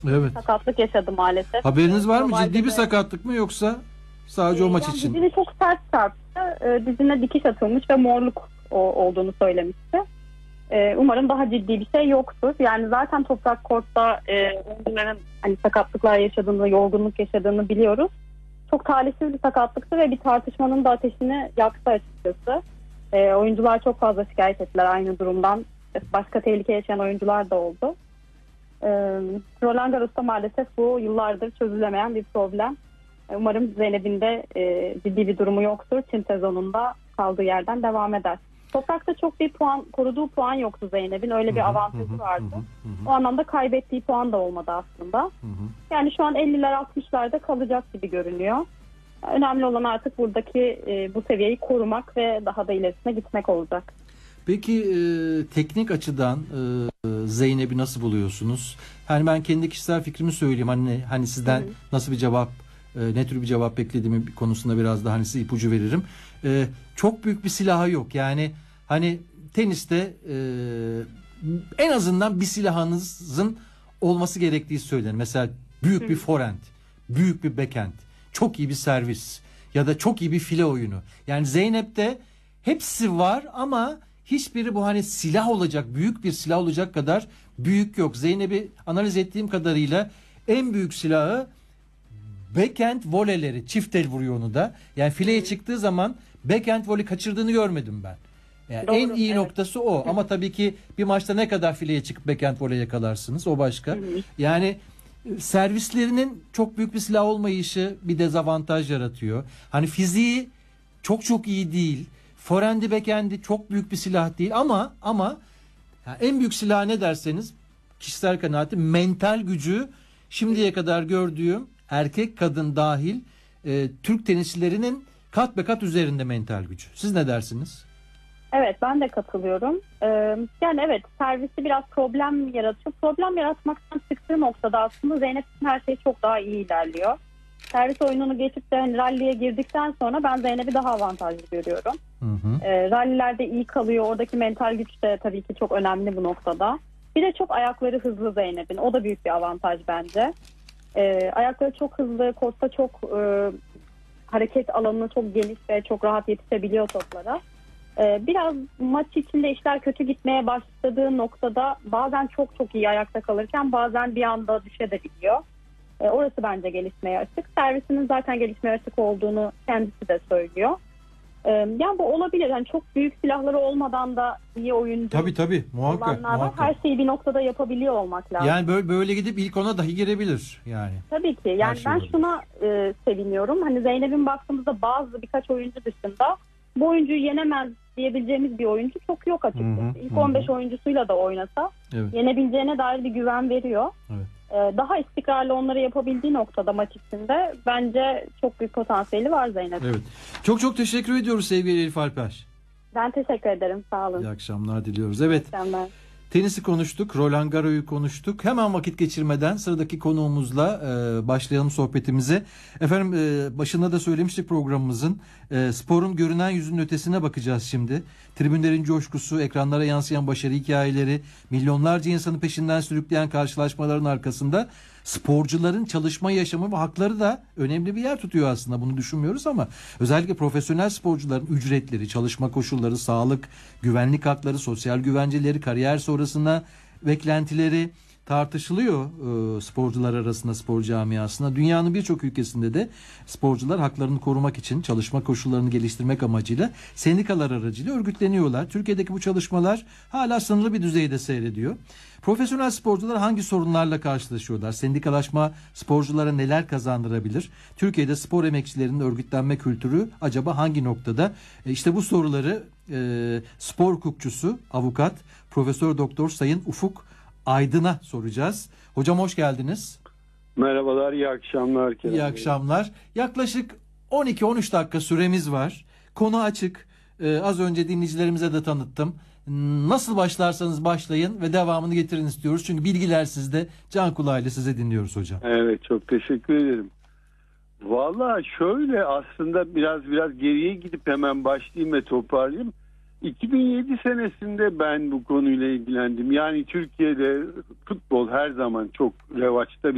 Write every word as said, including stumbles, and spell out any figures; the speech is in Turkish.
Evet. Sakatlık yaşadı maalesef. Haberiniz var mı? Normalde Ciddi bir de- sakatlık mı yoksa sadece o maç yani için? dizini çok sert çarptı. E, dizine dikiş atılmış ve morluk o, olduğunu söylemişti. E, umarım daha ciddi bir şey yoktur. Yani zaten toprak kortta e, oyuncuların hani sakatlıklar yaşadığını, yorgunluk yaşadığını biliyoruz. Çok talihsiz bir sakatlıktı ve bir tartışmanın da ateşini yaktı açıkçası. E, oyuncular çok fazla şikayet ettiler aynı durumdan. Başka tehlike yaşayan oyuncular da oldu. E, Roland Garros'ta maalesef bu yıllardır çözülemeyen bir problem. E, umarım Zeynep'in de e, ciddi bir durumu yoktur. Çin sezonunda kaldığı yerden devam eder. Toprakta çok bir puan, koruduğu puan yoktu Zeynep'in. Öyle bir avantajı vardı. O anlamda kaybettiği puan da olmadı aslında. Yani şu an elliler altmışlarda kalacak gibi görünüyor. Önemli olan artık buradaki e, bu seviyeyi korumak ve daha da ilerisine gitmek olacak. Peki e, teknik açıdan e, Zeynep'i nasıl buluyorsunuz? Hani ben kendi kişisel fikrimi söyleyeyim. Hani hani sizden hı hı. nasıl bir cevap, e, ne tür bir cevap beklediğimi konusunda biraz daha hani size ipucu veririm. E, çok büyük bir silahı yok. Yani hani teniste e, en azından bir silahınızın olması gerektiği söylenir. Mesela büyük hı. bir forehand, büyük bir backhand, çok iyi bir servis ya da çok iyi bir file oyunu. Yani Zeynep'te hepsi var ama hiçbiri bu hani silah olacak, büyük bir silah olacak kadar büyük yok. Zeynep'i analiz ettiğim kadarıyla en büyük silahı backhand voleleri. Çift el vuruyor onu da. Yani fileye hmm. çıktığı zaman backhand voley kaçırdığını görmedim ben. Yani Doğru, en iyi evet. noktası o. Ama tabii ki bir maçta ne kadar fileye çıkıp backhand voley yakalarsınız o başka. Yani servislerinin çok büyük bir silah olmayışı bir dezavantaj yaratıyor. Hani fiziği çok çok iyi değil. Forehand'i backhand'i çok büyük bir silah değil ama ama yani en büyük silah ne derseniz kişisel kanaatim mental gücü şimdiye kadar gördüğüm erkek kadın dahil e, Türk tenisçilerinin kat be kat üzerinde mental gücü. Siz ne dersiniz? Evet ben de katılıyorum. Ee, yani evet servisi biraz problem yaratıyor. Problem yaratmaktan çıktığı noktada aslında Zeynep'in her şey çok daha iyi ilerliyor. Servis oyununu geçip de hani ralliye girdikten sonra ben Zeynep'i daha avantajlı görüyorum. Hı hı. E, rallilerde iyi kalıyor. Oradaki mental güç de tabii ki çok önemli bu noktada. Bir de çok ayakları hızlı Zeynep'in. O da büyük bir avantaj bence. E, ayakları çok hızlı. Kortta çok e, hareket alanı çok geniş ve çok rahat yetişebiliyor toplara. E, biraz maç içinde işler kötü gitmeye başladığı noktada bazen çok çok iyi ayakta kalırken bazen bir anda düşebiliyor. Orası bence gelişmeye açık. Servisinin zaten gelişmeye açık olduğunu kendisi de söylüyor. Yani bu olabilir. Yani çok büyük silahları olmadan da iyi oyuncu tabii, tabii, muhakkak, muhakkak. Her şeyi bir noktada yapabiliyor olmak lazım. Yani böyle, böyle gidip ilk ona dahi girebilir yani. Tabii ki. Yani şey ben olabilir. Şuna e, seviniyorum. Hani Zeynep'in baktığımızda bazı birkaç oyuncu dışında bu oyuncuyu yenemez diyebileceğimiz bir oyuncu çok yok açıkçası. Hı hı, İlk hı. on beş oyuncusuyla da oynasa evet. yenebileceğine dair bir güven veriyor. Evet. Daha istikrarlı onları yapabildiği noktada maç içinde bence çok büyük potansiyeli var Zeynep. Evet. Çok çok teşekkür ediyoruz sevgili Elif Alper. Ben teşekkür ederim. Sağ olun. İyi akşamlar diliyoruz. Evet. İyi akşamlar. Tenisi konuştuk, Roland Garros'u konuştuk. Hemen vakit geçirmeden sıradaki konuğumuzla e, başlayalım sohbetimize. Efendim e, başında da söylemiştik programımızın. E, sporun görünen yüzünün ötesine bakacağız şimdi. Tribünlerin coşkusu, ekranlara yansıyan başarı hikayeleri, milyonlarca insanı peşinden sürükleyen karşılaşmaların arkasında sporcuların çalışma yaşamı ve hakları da önemli bir yer tutuyor aslında. Bunu düşünmüyoruz ama özellikle profesyonel sporcuların ücretleri, çalışma koşulları, sağlık, güvenlik hakları, sosyal güvenceleri, kariyer sonrasında beklentileri tartışılıyor e, sporcular arasında, spor camiasında. Dünyanın birçok ülkesinde de sporcular haklarını korumak için çalışma koşullarını geliştirmek amacıyla sendikalar aracılığıyla örgütleniyorlar. Türkiye'deki bu çalışmalar hala sınırlı bir düzeyde seyrediyor. Profesyonel sporcular hangi sorunlarla karşılaşıyorlar? Sendikalaşma sporculara neler kazandırabilir? Türkiye'de spor emekçilerinin örgütlenme kültürü acaba hangi noktada? E işte bu soruları e, spor hukukçusu, avukat, Profesör Doktor Sayın Ufuk Aydın'a soracağız. Hocam hoş geldiniz. Merhabalar, iyi akşamlar. İyi akşamlar. Yaklaşık on iki on üç dakika süremiz var. Konu açık. Ee, az önce dinleyicilerimize de tanıttım. Nasıl başlarsanız başlayın ve devamını getirin istiyoruz. Çünkü bilgiler sizde, can kulağıyla size dinliyoruz hocam. Evet, çok teşekkür ederim. Vallahi şöyle aslında biraz biraz geriye gidip hemen başlayayım ve toparlayayım. iki bin yedi senesinde ben bu konuyla ilgilendim. Yani Türkiye'de futbol her zaman çok revaçta bir